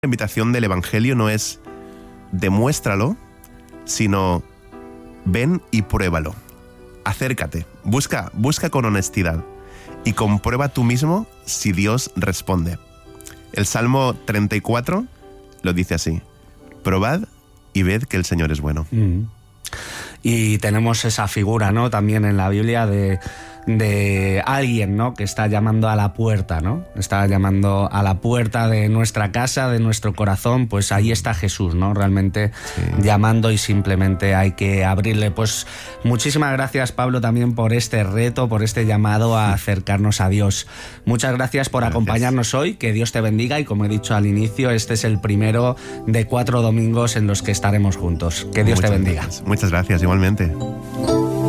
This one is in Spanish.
La invitación del Evangelio no es demuéstralo, sino ven y pruébalo. Acércate, busca con honestidad y comprueba tú mismo si Dios responde. El Salmo 34 lo dice así: probad y ved que el Señor es bueno. Y tenemos esa figura, ¿no?, también en la Biblia de alguien, ¿no?, que está llamando a la puerta, ¿no? Está llamando a la puerta de nuestra casa, de nuestro corazón. Pues ahí está Jesús, ¿no? Realmente llamando, y simplemente hay que abrirle. Pues muchísimas gracias, Pablo, también por este reto, por este llamado a acercarnos a Dios. Muchas gracias por acompañarnos hoy. Que Dios te bendiga, y como he dicho al inicio, este es el primero de 4 domingos en los que estaremos juntos. Que Dios te bendiga. Muchas gracias, igualmente.